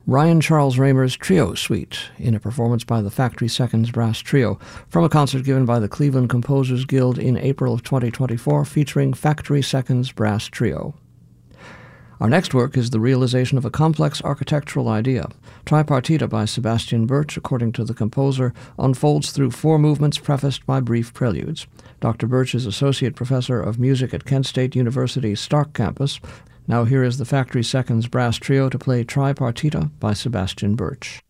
Ryan Charles Raymer's Trio Suite, in a performance by the Factory Seconds Brass Trio, from a concert given by the Cleveland Composers Guild in April of 2024, featuring Factory Seconds Brass Trio. Our next work is the realization of a complex architectural idea. Tripartita by Sebastian Birch, according to the composer, unfolds through 4 movements prefaced by brief preludes. Dr. Birch is Associate Professor of Music at Kent State University's Stark campus. Now here is the Factory Seconds Brass Trio to play Tripartita by Sebastian Birch.